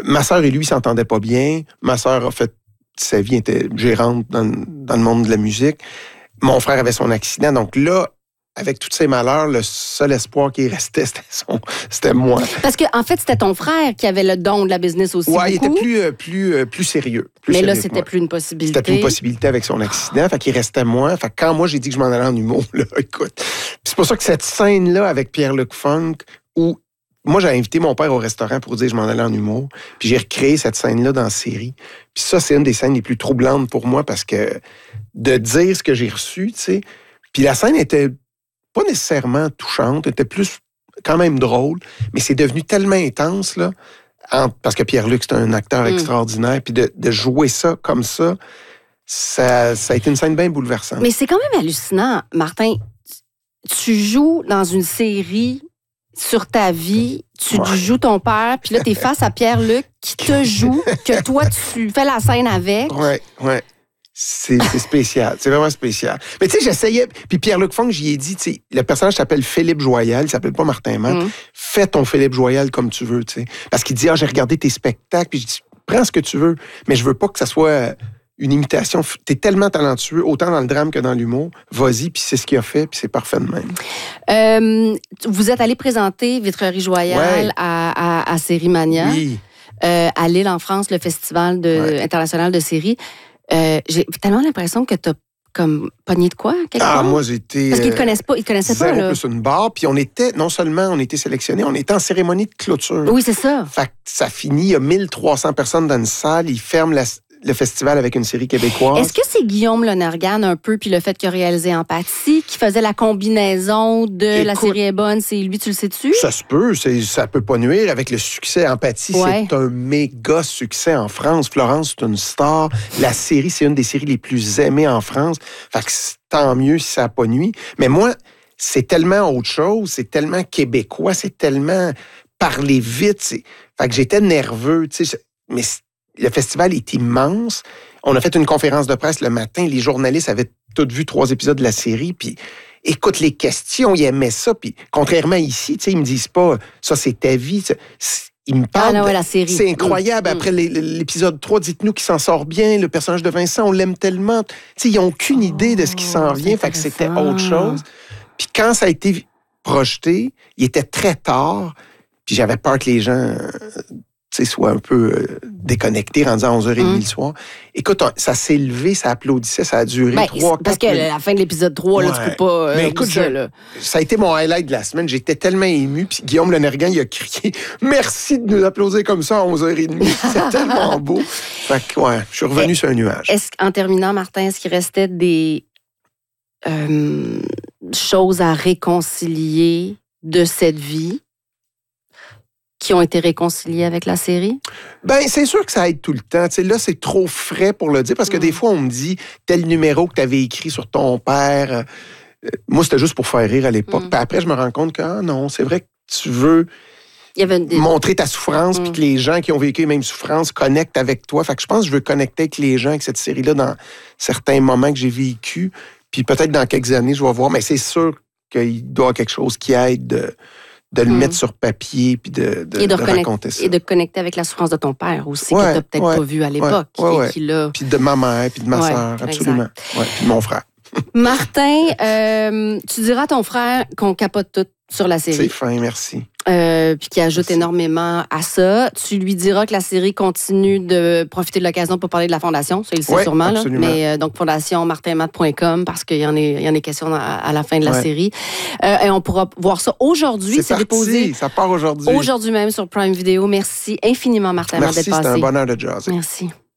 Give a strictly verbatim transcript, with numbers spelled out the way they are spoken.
ma sœur et lui s'entendaient pas bien. Ma sœur a fait sa vie, était gérante dans, dans le monde de la musique. Mon frère avait son accident. Donc là, avec tous ces malheurs, le seul espoir qui restait, c'était, son, c'était moi. Parce qu'en en fait, c'était ton frère qui avait le don de la business aussi. Oui, il était beaucoup. plus, plus, plus sérieux. Plus Mais sérieux là, c'était plus une possibilité. C'était plus une possibilité avec son accident. Fait qu'il restait moins. Fait que quand moi, j'ai dit que je m'en allais en humour, là, écoute. Puis c'est pour ça que cette scène-là avec Pierre-Luc Funk, où moi, j'ai invité mon père au restaurant pour dire que je m'en allais en humour. Puis j'ai recréé cette scène-là dans la série. Puis ça, c'est une des scènes les plus troublantes pour moi parce que de dire ce que j'ai reçu, tu sais. Puis la scène était pas nécessairement touchante, était plus quand même drôle, mais c'est devenu tellement intense, là, en, parce que Pierre-Luc, c'est un acteur mm. extraordinaire, puis de, de jouer ça comme ça, ça, ça a été une scène bien bouleversante. Mais c'est quand même hallucinant, Martin. Tu joues dans une série sur ta vie, tu ouais. joues ton père, puis là, t'es face à Pierre-Luc qui te joue, que toi, tu fais la scène avec. Oui, oui. C'est, c'est spécial. C'est vraiment spécial. Mais tu sais, j'essayais. Puis Pierre-Luc Funk, j'y ai dit, tu sais, le personnage s'appelle Philippe Joyal, il s'appelle pas Martin Matt. Mm. Fais ton Philippe Joyal comme tu veux, tu sais. Parce qu'il dit, ah, j'ai regardé tes spectacles, puis je dis, prends ce que tu veux, mais je veux pas que ça soit une imitation. T'es tellement talentueux, autant dans le drame que dans l'humour. Vas-y, puis c'est ce qu'il a fait, puis c'est parfait de même. Euh, vous êtes allé présenter Vitrerie Joyal ouais. à, à, à Sérimania. Oui. Euh, à Lille, en France, le Festival de, ouais. international de série. Euh, j'ai tellement l'impression que t'as comme pogné de quoi, quelque Ah, part? moi, j'étais... Parce qu'ils ne connaissent pas, ils connaissaient zéro pas, là. plus une barre, puis on était, non seulement on était sélectionnés, on était en cérémonie de clôture. Oui, c'est ça. Fait que ça finit, il y a mille trois cents personnes dans une salle, ils ferment la, le festival avec une série québécoise. Est-ce que c'est Guillaume Lonergan, un peu, puis le fait qu'il a réalisé Empathie, qui faisait la combinaison de Écoute, la série est bonne, c'est lui, tu le sais-tu? Ça se peut, c'est, ça peut pas nuire. Avec le succès Empathie, ouais. c'est un méga succès en France. Florence, c'est une star. La série, c'est une des séries les plus aimées en France. Fait que tant mieux si ça n'a pas nuit. Mais moi, c'est tellement autre chose, c'est tellement québécois, c'est tellement parler vite. C'est... Fait que j'étais nerveux, tu sais, mais le festival est immense. On a fait une conférence de presse le matin. Les journalistes avaient tous vu trois épisodes de la série. Puis, écoute, les questions, ils aimaient ça. Puis, contrairement ici, tu sais, ils me disent pas, ça, c'est ta vie. Ils me parlent. Ah non, de... la série. C'est incroyable. Mmh. Après l'épisode trois, dites-nous qu'il s'en sort bien. Le personnage de Vincent, on l'aime tellement. Tu sais, ils n'ont aucune idée de ce qui s'en vient. Fait que c'était autre chose. Puis, quand ça a été projeté, il était très tard. Puis, j'avais peur que les gens... soit un peu euh, déconnecté, rendu à onze heures trente mmh. le soir. Écoute, on, ça s'est levé, ça applaudissait, ça a duré ben, trois, Parce qu'à la fin de l'épisode trois, ouais. là, tu peux pas... Euh, Mais écoute, ça, je, là. ça a été mon highlight de la semaine. J'étais tellement ému. Puis Guillaume Lonergan, il a crié « Merci de nous applaudir comme ça à onze heures trente. » C'était tellement beau. Fait que, ouais, je suis revenu Et, sur un nuage. Est-ce, en terminant, Martin, est-ce qu'il restait des euh, choses à réconcilier de cette vie qui ont été réconciliés avec la série? Ben c'est sûr que ça aide tout le temps. T'sais, là, c'est trop frais pour le dire, parce que mmh. des fois, on me dit, tel numéro que tu avais écrit sur ton père, euh, moi, c'était juste pour faire rire à l'époque. Mmh. Puis après, je me rends compte que, ah non, c'est vrai que tu veux Il y avait des... montrer ta souffrance, mmh. puis que les gens qui ont vécu les mêmes souffrances connectent avec toi. Fait que je pense que je veux connecter avec les gens avec cette série-là dans certains moments que j'ai vécu. Puis peut-être dans quelques années, je vais voir. Mais c'est sûr qu'il doit y avoir quelque chose qui aide de... de le mmh. mettre sur papier puis de, de, et de, de raconter ça. Et de connecter avec la souffrance de ton père aussi, ouais, que tu n'as peut-être ouais, pas vu à l'époque. Ouais, ouais, qui, qui l'a... Puis de ma mère, puis de ma ouais, sœur, absolument. Ouais, puis de mon frère. Martin, euh, tu diras à ton frère qu'on capote tout sur la série. C'est fin, merci. Euh, puis qui ajoute merci. énormément à ça. Tu lui diras que la série continue de profiter de l'occasion pour parler de la fondation. Ça, il le sait ouais, sûrement. Là. Mais euh, donc, fondation martin matt point com parce qu'il y en est, il y en est question à, à la fin de la ouais. série. Euh, et on pourra voir ça aujourd'hui. C'est, c'est parti, déposé. Ça part aujourd'hui. Aujourd'hui même sur Prime Video. Merci infiniment, Martin Matt, d'être passé. Merci, c'était un bonheur de jazz. Merci.